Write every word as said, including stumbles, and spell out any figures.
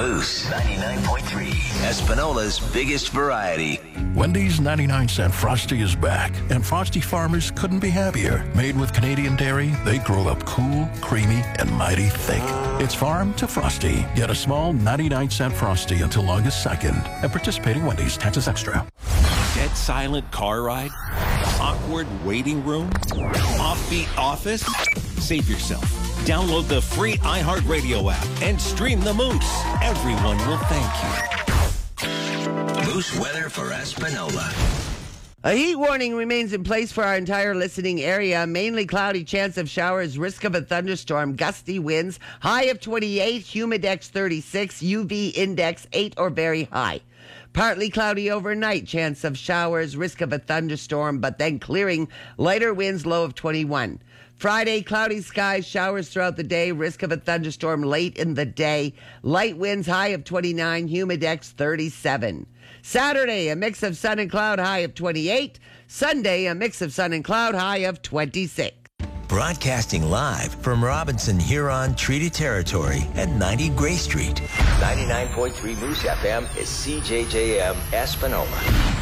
Moose ninety-nine point three, Espinola's biggest variety. Wendy's ninety-nine cent Frosty is back, and Frosty farmers couldn't be happier. Made with Canadian dairy, they grow up cool, creamy, and mighty thick. It's farm to Frosty. Get a small ninety-nine cent Frosty until August second. At participating Wendy's, taxes extra. Dead silent car ride? Awkward waiting room? Offbeat office? Save yourself. Download the free iHeartRadio app and stream the Moose. Everyone will thank you. Moose weather for Espinola. A heat warning remains in place for our entire listening area. Mainly cloudy, chance of showers, risk of a thunderstorm, gusty winds, high of twenty-eight, humidex thirty-six, U V index eight or very high. Partly cloudy overnight, chance of showers, risk of a thunderstorm, but then clearing, lighter winds, low of twenty-one. Friday, cloudy skies, showers throughout the day, risk of a thunderstorm late in the day, light winds, high of twenty-nine, humidex thirty-seven. Saturday, a mix of sun and cloud, high of twenty-eight. Sunday, a mix of sun and cloud, high of twenty-six. Broadcasting live from Robinson Huron Treaty Territory at ninety Gray Street. ninety-nine point three Moose F M is C J J M Espinola.